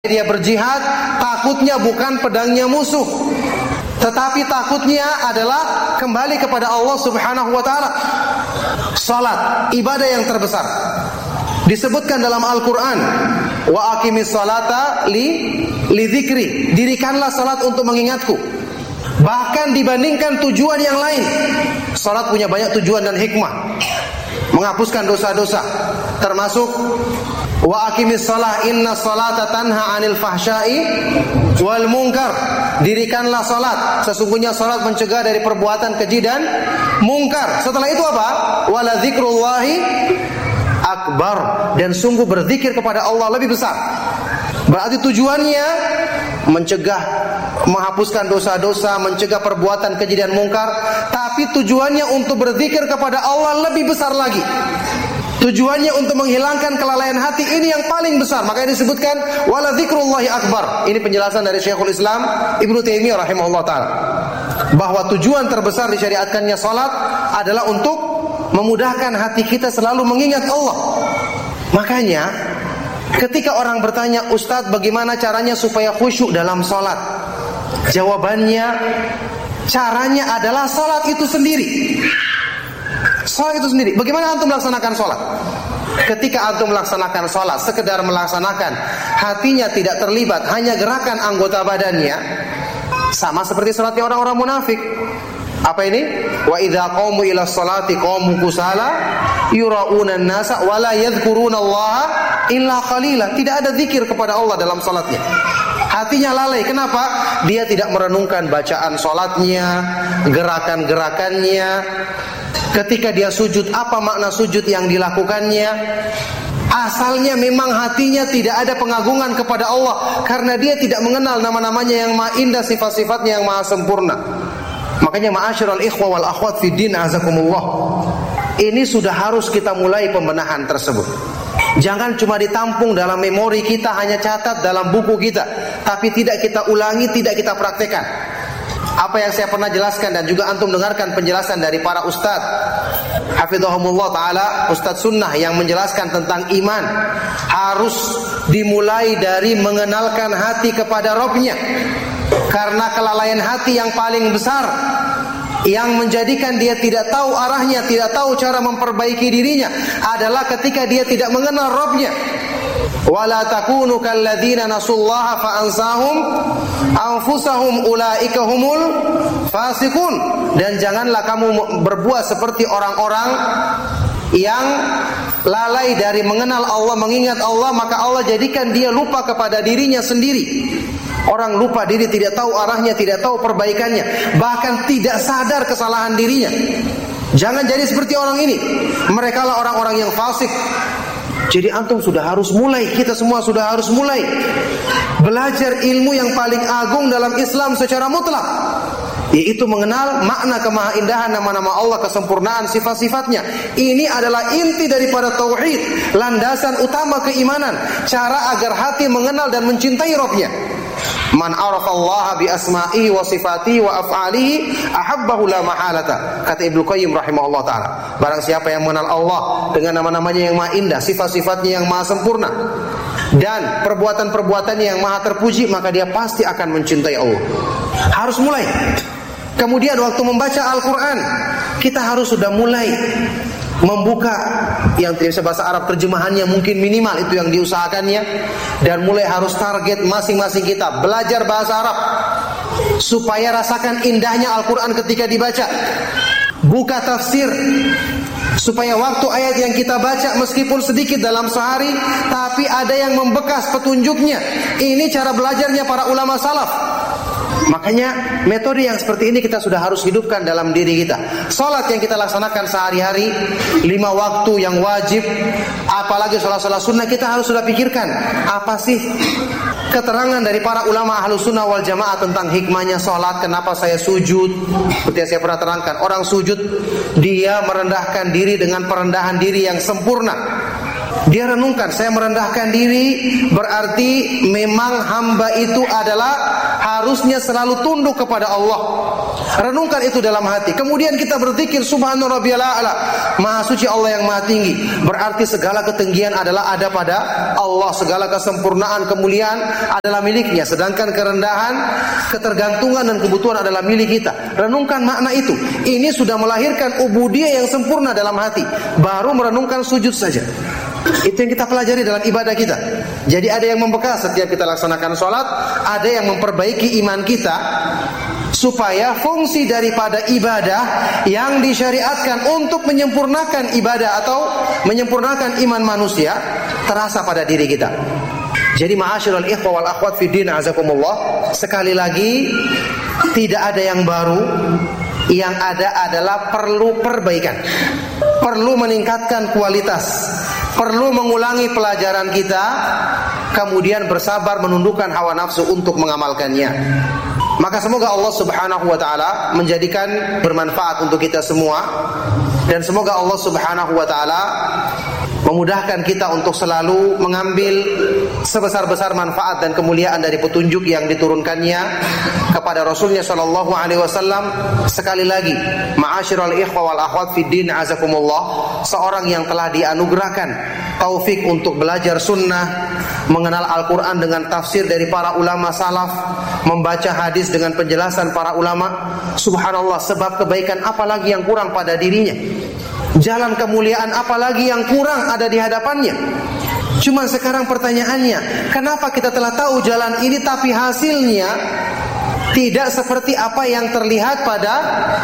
dia berjihad, takutnya bukan pedangnya musuh, tetapi takutnya adalah kembali kepada Allah Subhanahu wa taala. Salat, ibadah yang terbesar. Disebutkan dalam Al-Qur'an, wa aqimis salata li dzikri. Dirikanlah salat untuk mengingatku. Bahkan dibandingkan tujuan yang lain, salat punya banyak tujuan dan hikmah. Menghapuskan dosa-dosa, termasuk wa aqimis shalah inna sholata tanha 'anil fahsya'i wal munkar. Dirikanlah salat, sesungguhnya salat mencegah dari perbuatan keji dan mungkar. Setelah itu apa? Wala dzikrullahi akbar, dan sungguh berzikir kepada Allah lebih besar. Berarti tujuannya mencegah, menghapuskan dosa-dosa, mencegah perbuatan keji dan mungkar, tapi tujuannya untuk berzikir kepada Allah lebih besar lagi. Tujuannya untuk menghilangkan kelalaian hati, ini yang paling besar. Makanya disebutkan wala dzikrullahi akbar. Ini penjelasan dari Syekhul Islam Ibnu Taimiyah rahimahullah taala, bahwa tujuan terbesar disyariatkannya salat adalah untuk memudahkan hati kita selalu mengingat Allah. Makanya ketika orang bertanya, "Ustadz, bagaimana caranya supaya khusyuk dalam salat?" Jawabannya, caranya adalah salat itu sendiri. Salat itu sendiri. Bagaimana antum melaksanakan salat? Ketika antum melaksanakan salat, sekedar melaksanakan, hatinya tidak terlibat, hanya gerakan anggota badannya, sama seperti salatnya orang-orang munafik. Apa ini? Wa idza qamu ila sholati qamu kusala yura'una an-nasa wa la yadhkuruna Allah illa qalila. Tidak ada zikir kepada Allah dalam salatnya. Hatinya lalai. Kenapa? Dia tidak merenungkan bacaan salatnya, gerakan-gerakannya. Ketika dia sujud, apa makna sujud yang dilakukannya? Asalnya memang hatinya tidak ada pengagungan kepada Allah, karena dia tidak mengenal nama-namanya yang maha indah, sifat-sifatnya yang maha sempurna. Makanya ma'asyiral ikhwa wal akhwat fid din azakumullah, ini sudah harus kita mulai pembenahan tersebut. Jangan cuma ditampung dalam memori kita, hanya catat dalam buku kita, tapi tidak kita ulangi, tidak kita praktekkan. Apa yang saya pernah jelaskan dan juga antum dengarkan penjelasan dari para ustadz hafizahumullah ta'ala, ustadz sunnah yang menjelaskan tentang iman, harus dimulai dari mengenalkan hati kepada Rabbnya. Karena kelalaian hati yang paling besar, yang menjadikan dia tidak tahu arahnya, tidak tahu cara memperbaiki dirinya, adalah ketika dia tidak mengenal Rabbnya. Wala takunu kalladzina nasullaha fa ansahum anfusahum ulaika humul fasiqun. Dan janganlah kamu berbuat seperti orang-orang yang lalai dari mengenal Allah, mengingat Allah, maka Allah jadikan dia lupa kepada dirinya sendiri. Orang lupa diri, tidak tahu arahnya, tidak tahu perbaikannya, bahkan tidak sadar kesalahan dirinya. Jangan jadi seperti orang ini. Mereka lah orang-orang yang fasik. Jadi antum sudah harus mulai, kita semua sudah harus mulai belajar ilmu yang paling agung dalam Islam secara mutlak, yaitu mengenal makna kemahaindahan nama-nama Allah, kesempurnaan sifat-sifatnya. Ini adalah inti daripada tauhid, landasan utama keimanan, cara agar hati mengenal dan mencintai Rabbnya. Man arafallaha bi asma'ihi wa sifatihi wa af'alihi ahabbahu la mahalata. Kata Ibnu Qayyim rahimahullah taala, barang siapa yang mengenal Allah dengan nama-namanya yang maha indah, sifat-sifatnya yang maha sempurna, dan perbuatan-perbuatannya yang maha terpuji, maka dia pasti akan mencintai Allah. Harus mulai. Kemudian waktu membaca Al-Quran, kita harus sudah mulai membuka yang tidak bisa bahasa Arab, terjemahannya mungkin minimal itu yang diusahakannya, dan mulai harus target masing-masing kita belajar bahasa Arab supaya rasakan indahnya Al-Quran ketika dibaca. Buka tafsir supaya waktu ayat yang kita baca meskipun sedikit dalam sehari, tapi ada yang membekas petunjuknya. Ini cara belajarnya para ulama salaf. Makanya metode yang seperti ini kita sudah harus hidupkan dalam diri kita. Salat yang kita laksanakan sehari-hari, 5 waktu yang wajib, apalagi salat-salat sunnah, kita harus sudah pikirkan apa sih keterangan dari para ulama Ahlus Sunnah wal Jamaah tentang hikmahnya salat. Kenapa saya sujud? Seperti yang saya pernah terangkan, orang sujud dia merendahkan diri dengan perendahan diri yang sempurna. Dia renungkan, saya merendahkan diri, berarti memang hamba itu adalah harusnya selalu tunduk kepada Allah. Renungkan itu dalam hati. Kemudian kita berzikir, Subhana rabbiyal a'la, Maha suci Allah yang maha tinggi. Berarti segala ketinggian adalah ada pada Allah, segala kesempurnaan, kemuliaan adalah miliknya, sedangkan kerendahan, ketergantungan dan kebutuhan adalah milik kita. Renungkan makna itu. Ini sudah melahirkan ubudiyah yang sempurna dalam hati. Baru merenungkan sujud saja. Itu yang kita pelajari dalam ibadah kita. Jadi ada yang membekas setiap kita laksanakan sholat, ada yang memperbaiki iman kita, supaya fungsi daripada ibadah yang disyariatkan untuk menyempurnakan ibadah atau menyempurnakan iman manusia terasa pada diri kita. Jadi ma'asyiral ikhwah wal akhwat fi din azakumullah, sekali lagi tidak ada yang baru, yang ada adalah perlu perbaikan, perlu meningkatkan kualitas, perlu mengulangi pelajaran kita, kemudian bersabar menundukkan hawa nafsu untuk mengamalkannya. Maka semoga Allah Subhanahu wa taala menjadikan bermanfaat untuk kita semua, dan semoga Allah Subhanahu wa taala memudahkan kita untuk selalu mengambil sebesar-besar manfaat dan kemuliaan dari petunjuk yang diturunkannya kepada Rasulnya sallallahu alaihi wasallam. Sekali lagi, ma'asyiral ikhwah wal akhwat fid din azakumullah, seorang yang telah dianugerahkan taufik untuk belajar sunnah, mengenal Al-Quran dengan tafsir dari para ulama salaf, membaca hadis dengan penjelasan para ulama, subhanallah, sebab kebaikan apalagi yang kurang pada dirinya, jalan kemuliaan apalagi yang kurang ada di hadapannya. Cuma sekarang pertanyaannya, kenapa kita telah tahu jalan ini tapi hasilnya tidak seperti apa yang terlihat pada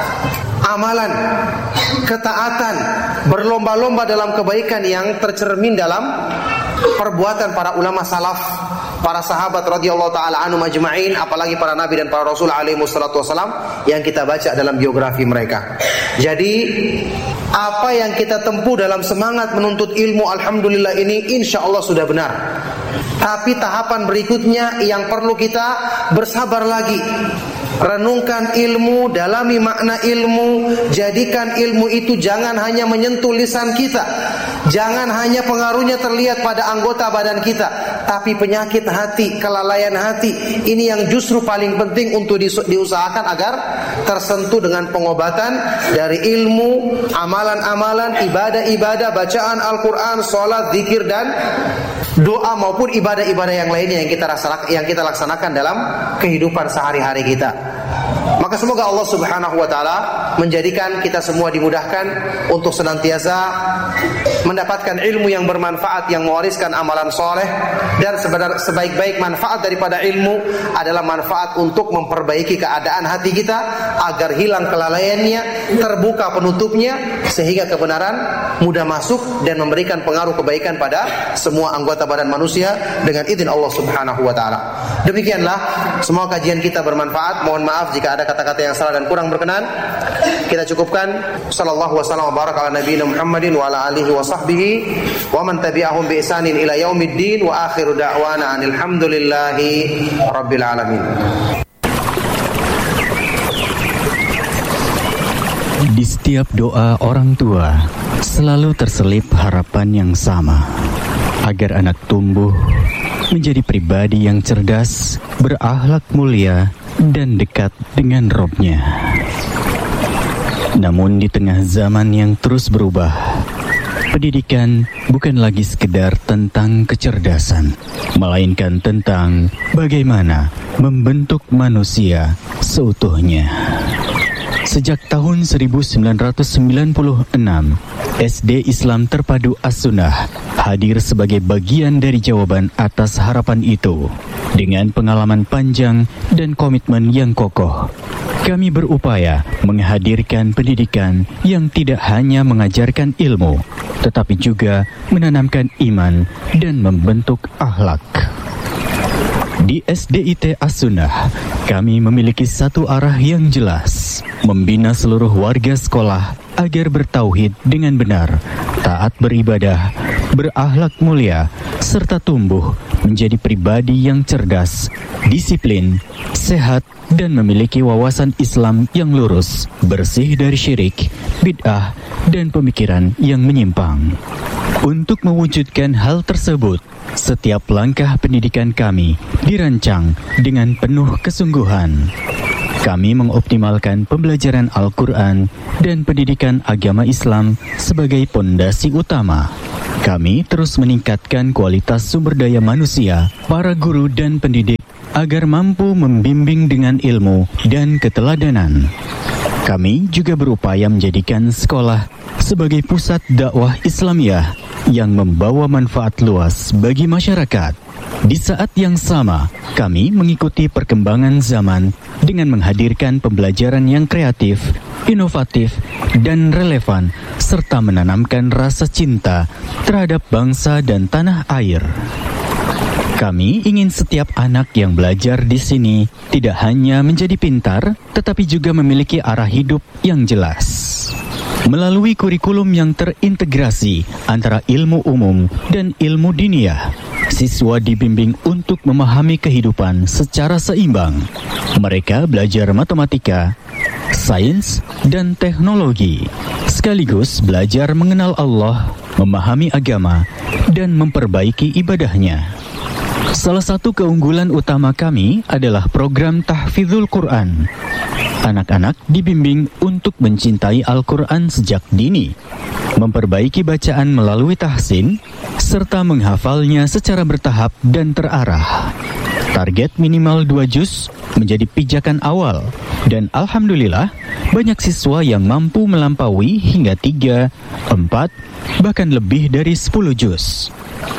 amalan, ketaatan, berlomba-lomba dalam kebaikan yang tercermin dalam perbuatan para ulama salaf, para sahabat radhiyallahu taala anhum ajma'in, apalagi para nabi dan para rasul alaihi wassalatu wassalam yang kita baca dalam biografi mereka. Jadi apa yang kita tempuh dalam semangat menuntut ilmu, alhamdulillah ini insyaallah sudah benar. Tapi tahapan berikutnya yang perlu kita bersabar lagi. Renungkan ilmu, dalami makna ilmu, jadikan ilmu itu jangan hanya menyentuh lisan kita, jangan hanya pengaruhnya terlihat pada anggota badan kita, tapi penyakit hati, kelalaian hati, ini yang justru paling penting untuk diusahakan agar tersentuh dengan pengobatan dari ilmu, amalan-amalan, ibadah-ibadah, bacaan Al-Quran, sholat, zikir dan doa maupun ibadah-ibadah yang lainnya yang kita laksanakan dalam kehidupan sehari-hari kita. Maka semoga Allah Subhanahu wa taala menjadikan kita semua dimudahkan untuk senantiasa mendapatkan ilmu yang bermanfaat, yang mewariskan amalan soleh, dan sebaik-baik manfaat daripada ilmu adalah manfaat untuk memperbaiki keadaan hati kita agar hilang kelalaiannya, terbuka penutupnya, sehingga kebenaran mudah masuk dan memberikan pengaruh kebaikan pada semua anggota badan manusia dengan izin Allah Subhanahu wa taala. Demikianlah, semua kajian kita bermanfaat. Mohon maaf jika ada kata-kata yang salah dan kurang berkenan. Kita cukupkan. Sallallahu wasallam wa baraka ala nabiyina Muhammadin wa ala alihi wa sahbihi wa man tabi'ahum bi ihsanin ila yaumiddin, wa akhiru da'wana alhamdulillahi rabbil alamin. Di setiap doa orang tua selalu terselip harapan yang sama, agar anak tumbuh menjadi pribadi yang cerdas, berakhlak mulia, dan dekat dengan Robnya. Namun di tengah zaman yang terus berubah, pendidikan bukan lagi sekedar tentang kecerdasan, melainkan tentang bagaimana membentuk manusia seutuhnya. Sejak tahun 1996, SD Islam Terpadu As-Sunnah hadir sebagai bagian dari jawaban atas harapan itu. Dengan pengalaman panjang dan komitmen yang kokoh, kami berupaya menghadirkan pendidikan yang tidak hanya mengajarkan ilmu, tetapi juga menanamkan iman dan membentuk akhlak. Di SDIT As-Sunnah, kami memiliki satu arah yang jelas, membina seluruh warga sekolah agar bertauhid dengan benar, taat beribadah, berakhlak mulia, serta tumbuh menjadi pribadi yang cerdas, disiplin, sehat, dan memiliki wawasan Islam yang lurus, bersih dari syirik, bid'ah, dan pemikiran yang menyimpang. Untuk mewujudkan hal tersebut, setiap langkah pendidikan kami dirancang dengan penuh kesungguhan. Kami mengoptimalkan pembelajaran Al-Quran dan pendidikan agama Islam sebagai pondasi utama. Kami terus meningkatkan kualitas sumber daya manusia, para guru dan pendidik, agar mampu membimbing dengan ilmu dan keteladanan. Kami juga berupaya menjadikan sekolah sebagai pusat dakwah Islamiyah yang membawa manfaat luas bagi masyarakat. Di saat yang sama, kami mengikuti perkembangan zaman dengan menghadirkan pembelajaran yang kreatif, inovatif, dan relevan, serta menanamkan rasa cinta terhadap bangsa dan tanah air. Kami ingin setiap anak yang belajar di sini tidak hanya menjadi pintar, tetapi juga memiliki arah hidup yang jelas. Melalui kurikulum yang terintegrasi antara ilmu umum dan ilmu diniyah, siswa dibimbing untuk memahami kehidupan secara seimbang. Mereka belajar matematika, sains, dan teknologi, sekaligus belajar mengenal Allah, memahami agama, dan memperbaiki ibadahnya. Salah satu keunggulan utama kami adalah program Tahfidzul Quran. Anak-anak dibimbing untuk mencintai Al-Quran sejak dini, memperbaiki bacaan melalui tahsin, serta menghafalnya secara bertahap dan terarah. Target minimal 2 juz menjadi pijakan awal, dan alhamdulillah banyak siswa yang mampu melampaui hingga 3, 4, bahkan lebih dari 10 juz.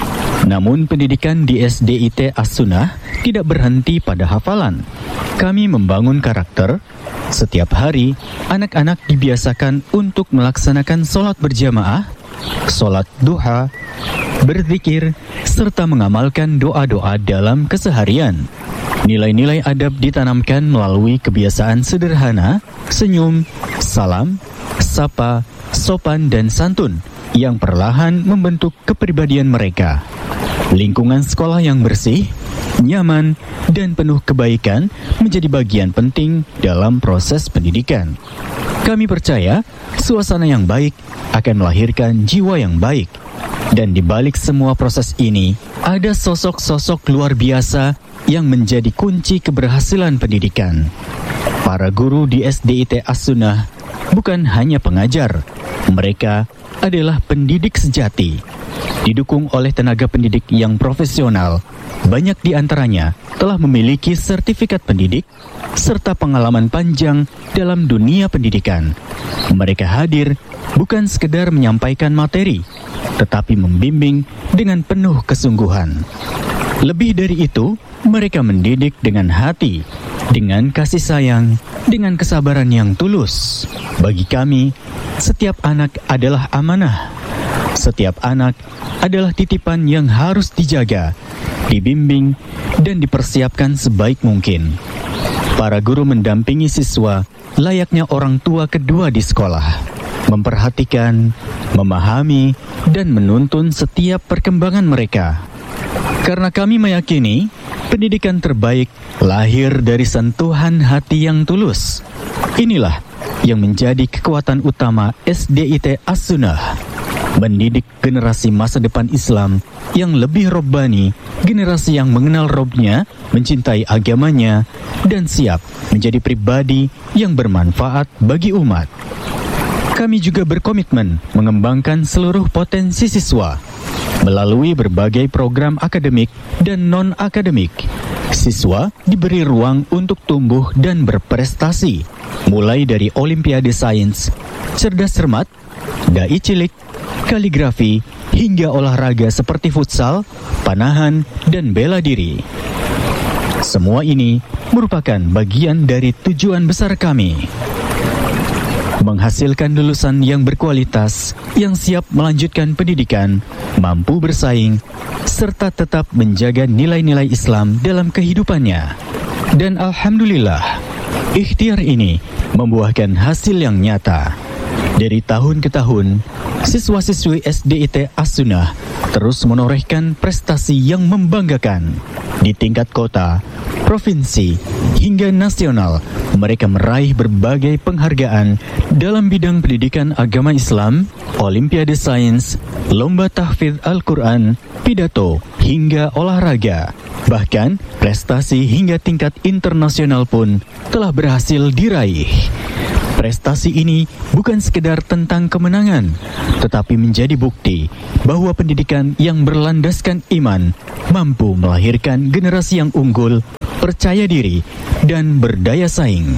Namun pendidikan di SDIT As-Sunnah tidak berhenti pada hafalan. Kami membangun karakter. Setiap hari, anak-anak dibiasakan untuk melaksanakan sholat berjamaah, sholat duha, berzikir, serta mengamalkan doa-doa dalam keseharian. Nilai-nilai adab ditanamkan melalui kebiasaan sederhana, senyum, salam, sapa, sopan, dan santun yang perlahan membentuk kepribadian mereka. Lingkungan sekolah yang bersih, nyaman, dan penuh kebaikan menjadi bagian penting dalam proses pendidikan. Kami percaya suasana yang baik akan melahirkan jiwa yang baik. Dan di balik semua proses ini, ada sosok-sosok luar biasa yang menjadi kunci keberhasilan pendidikan. Para guru di SDIT As-Sunnah bukan hanya pengajar, mereka adalah pendidik sejati. Didukung oleh tenaga pendidik yang profesional, banyak di antaranya telah memiliki sertifikat pendidik serta pengalaman panjang dalam dunia pendidikan. Mereka hadir bukan sekedar menyampaikan materi, tetapi membimbing dengan penuh kesungguhan. Lebih dari itu, mereka mendidik dengan hati, dengan kasih sayang, dengan kesabaran yang tulus. Bagi kami, setiap anak adalah amanah. Setiap anak adalah titipan yang harus dijaga, dibimbing, dan dipersiapkan sebaik mungkin. Para guru mendampingi siswa layaknya orang tua kedua di sekolah, memperhatikan, memahami, dan menuntun setiap perkembangan mereka. Karena kami meyakini, pendidikan terbaik lahir dari sentuhan hati yang tulus. Inilah yang menjadi kekuatan utama SDIT As-Sunnah. Mendidik generasi masa depan Islam yang lebih robbani, generasi yang mengenal Robnya, mencintai agamanya, dan siap menjadi pribadi yang bermanfaat bagi umat. Kami juga berkomitmen mengembangkan seluruh potensi siswa melalui berbagai program akademik dan non-akademik. Siswa diberi ruang untuk tumbuh dan berprestasi, mulai dari Olimpiade Sains, cerdas cermat, dai cilik, kaligrafi, hingga olahraga seperti futsal, panahan, dan bela diri. Semua ini merupakan bagian dari tujuan besar kami, menghasilkan lulusan yang berkualitas, yang siap melanjutkan pendidikan, mampu bersaing, serta tetap menjaga nilai-nilai Islam dalam kehidupannya. Dan alhamdulillah, ikhtiar ini membuahkan hasil yang nyata. Dari tahun ke tahun, siswa-siswi SDIT As-Sunnah terus menorehkan prestasi yang membanggakan di tingkat kota, provinsi, hingga nasional mereka meraih berbagai penghargaan dalam bidang pendidikan agama Islam, Olimpiade Sains, lomba tahfidz Al-Quran, pidato, hingga olahraga. Bahkan, prestasi hingga tingkat internasional pun telah berhasil diraih. Prestasi ini bukan sekedar tentang kemenangan, tetapi menjadi bukti bahwa pendidikan yang berlandaskan iman mampu melahirkan generasi yang unggul, percaya diri, dan berdaya saing.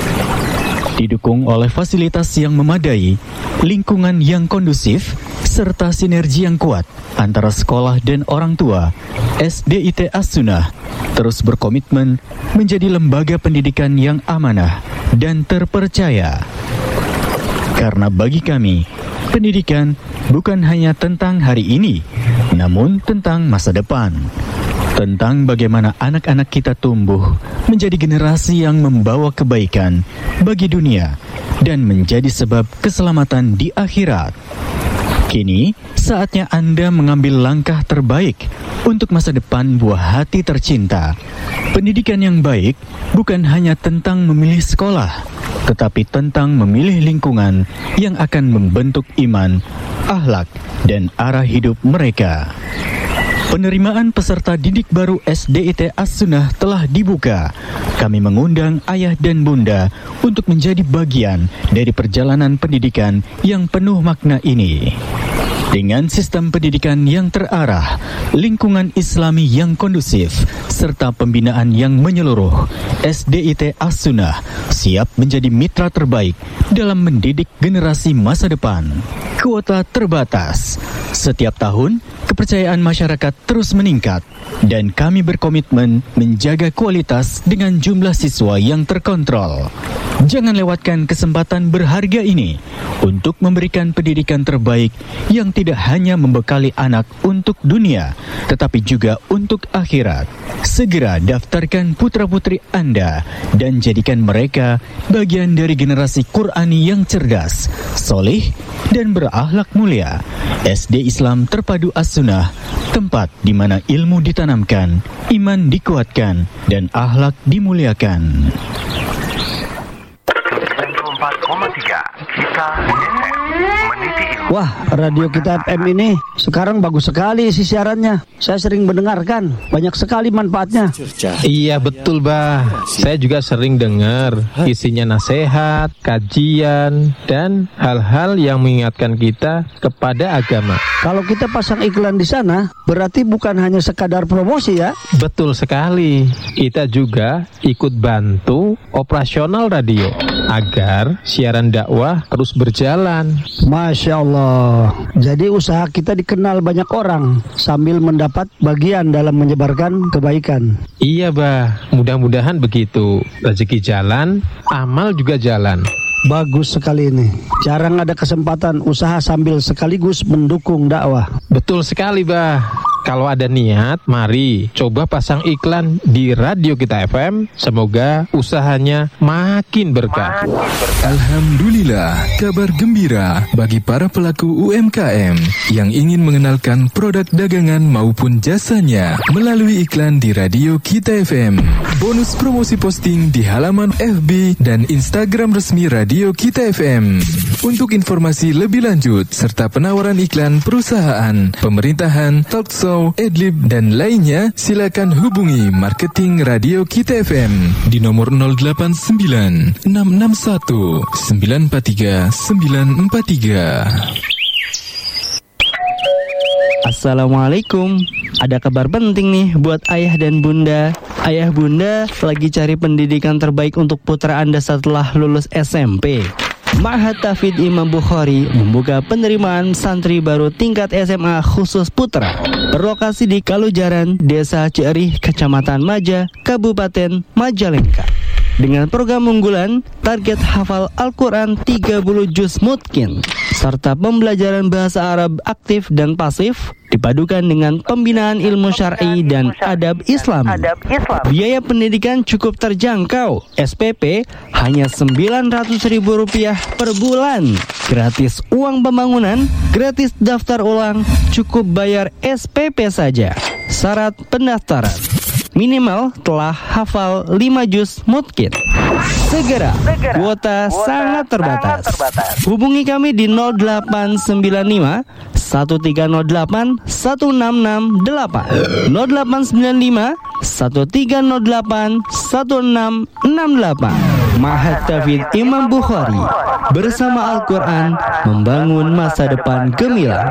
Didukung oleh fasilitas yang memadai, lingkungan yang kondusif, serta sinergi yang kuat antara sekolah dan orang tua, SDIT As-Sunnah terus berkomitmen menjadi lembaga pendidikan yang amanah dan terpercaya. Karena bagi kami, pendidikan bukan hanya tentang hari ini, namun tentang masa depan. Tentang bagaimana anak-anak kita tumbuh menjadi generasi yang membawa kebaikan bagi dunia dan menjadi sebab keselamatan di akhirat. Kini, saatnya Anda mengambil langkah terbaik untuk masa depan buah hati tercinta. Pendidikan yang baik bukan hanya tentang memilih sekolah, tetapi tentang memilih lingkungan yang akan membentuk iman, akhlak, dan arah hidup mereka. Penerimaan peserta didik baru SDIT As-Sunnah telah dibuka. Kami mengundang ayah dan bunda untuk menjadi bagian dari perjalanan pendidikan yang penuh makna ini. Dengan sistem pendidikan yang terarah, lingkungan Islami yang kondusif, serta pembinaan yang menyeluruh, SDIT As-Sunnah siap menjadi mitra terbaik dalam mendidik generasi masa depan. Kuota terbatas. Setiap tahun, kepercayaan masyarakat terus meningkat dan kami berkomitmen menjaga kualitas dengan jumlah siswa yang terkontrol. Jangan lewatkan kesempatan berharga ini untuk memberikan pendidikan terbaik yang tidak hanya membekali anak untuk dunia, tetapi juga untuk akhirat. Segera daftarkan putra-putri Anda dan jadikan mereka bagian dari generasi Qur'ani yang cerdas, solih, dan berakhlak mulia. SD Islam Terpadu As-Sunnah, tempat di mana ilmu ditanamkan, iman dikuatkan, dan akhlak dimuliakan. 94,3 Kita FM meniti ilmu. Wah, radio Kita FM ini sekarang bagus sekali isi siarannya. Saya sering mendengarkan, banyak sekali manfaatnya. Iya betul, Bah. Saya juga sering dengar. Isinya nasihat, kajian, dan hal-hal yang mengingatkan kita kepada agama. Kalau kita pasang iklan di sana, berarti bukan hanya sekadar promosi ya? Betul sekali. Kita juga ikut bantu operasional radio agar siaran dakwah terus berjalan. Masya Allah. Jadi usaha kita dikenal banyak orang sambil mendapat bagian dalam menyebarkan kebaikan. Iya, Bah. Mudah-mudahan begitu. Rezeki jalan, amal juga jalan. Bagus sekali ini. Jarang ada kesempatan usaha sambil sekaligus mendukung dakwah. Betul sekali, Bah. Kalau ada niat, mari coba pasang iklan di radio Kita FM. Semoga usahanya makin berkah. Alhamdulillah, kabar gembira bagi para pelaku UMKM yang ingin mengenalkan produk dagangan maupun jasanya melalui iklan di radio Kita FM. Bonus promosi posting di halaman FB dan Instagram resmi radio Kita FM. Untuk informasi lebih lanjut serta penawaran iklan perusahaan, pemerintahan, talkshow, Adlib dan lainnya, silakan hubungi marketing radio Kita FM di nomor 089 661 943 943. Assalamualaikum. Ada kabar penting nih buat ayah dan bunda. Ayah bunda lagi cari pendidikan terbaik untuk putra Anda setelah lulus SMP. Ma'had Tahfidz Imam Bukhari membuka penerimaan santri baru tingkat SMA khusus putra. Berlokasi di Kalujaran, Desa Ciarih, Kecamatan Maja, Kabupaten Majalengka. Dengan program unggulan, target hafal Al-Quran 30 juz mutkin, serta pembelajaran bahasa Arab aktif dan pasif, dipadukan dengan pembinaan ilmu syar'i dan adab Islam. Biaya pendidikan cukup terjangkau. SPP hanya Rp900.000 per bulan. Gratis uang pembangunan, gratis daftar ulang, cukup bayar SPP saja. Syarat pendaftaran: minimal telah hafal 5 juz mutkin. Segera. Kuota sangat terbatas. Hubungi kami di 0895 1308 1668 0895 1308 1668. Ma'had Tafidz Imam Bukhari, bersama Al-Quran membangun masa depan gemilang.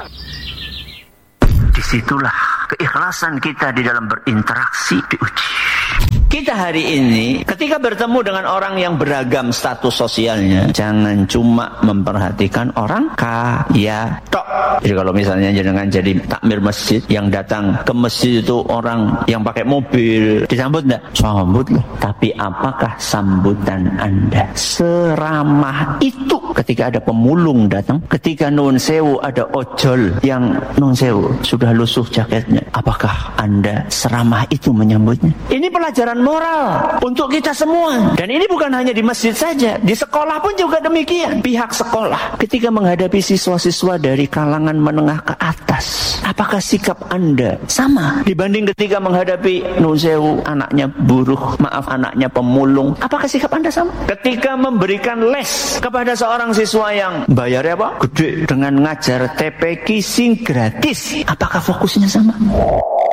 Disitulah keikhlasan kita di dalam berinteraksi diuji. Kita hari ini ketika bertemu dengan orang yang beragam status sosialnya, jangan cuma memperhatikan orang kaya tok. Jadi kalau misalnya jangan jadi takmir masjid, yang datang ke masjid itu orang yang pakai mobil, disambut enggak? Sambut loh. Tapi apakah sambutan Anda seramah itu ketika ada pemulung datang? Ketika nun sewu ada ojol yang nun sewu sudah lusuh jaketnya, apakah Anda seramah itu menyambutnya? Ini pelajaran moral untuk kita semua. Dan ini bukan hanya di masjid saja, di sekolah pun juga demikian. Pihak sekolah ketika menghadapi siswa-siswa dari kalangan menengah ke atas, apakah sikap Anda sama dibanding ketika menghadapi nun sewu anaknya buruh, maaf anaknya pemulung? Apakah sikap Anda sama? Ketika memberikan les kepada seorang siswa yang bayarnya apa? Gede, dengan ngajar TPQ sing gratis, apakah fokusnya sama?